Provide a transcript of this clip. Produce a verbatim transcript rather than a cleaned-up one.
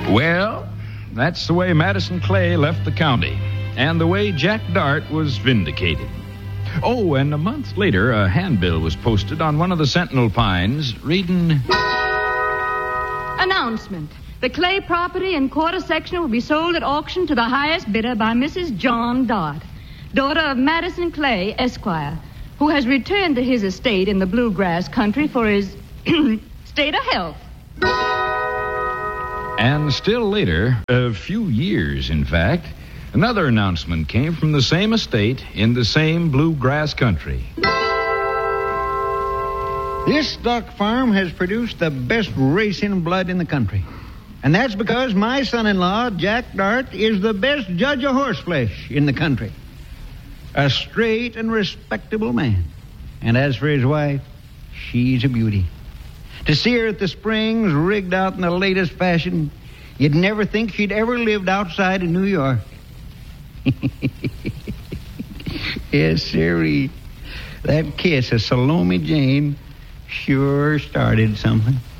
Well, that's the way Madison Clay left the county, and the way Jack Dart was vindicated. Oh, and a month later, a handbill was posted on one of the Sentinel pines reading... Announcement. The Clay property in quarter section will be sold at auction to the highest bidder by Missus John Dart, daughter of Madison Clay, Esquire, who has returned to his estate in the bluegrass country for his state of health. And still later, a few years in fact, another announcement came from the same estate in the same bluegrass country. This stock farm has produced the best racing blood in the country. And that's because my son-in-law, Jack Dart, is the best judge of horseflesh in the country. A straight and respectable man. And as for his wife, she's a beauty. To see her at the springs rigged out in the latest fashion, you'd never think she'd ever lived outside of New York. Yes, sirree. That kiss of Salome Jane sure started something.